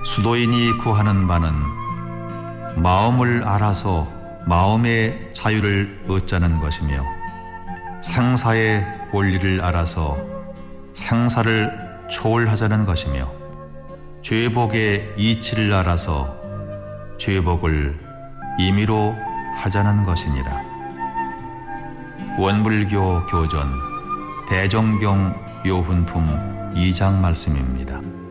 수도인이 구하는 바는 마음을 알아서 마음의 자유를 얻자는 것이며 생사의 원리를 알아서 생사를 초월하자는 것이며 죄복의 이치를 알아서 죄복을 임의로 하자는 것이니라. 원불교 교전 대정경 요훈품 2장 말씀입니다.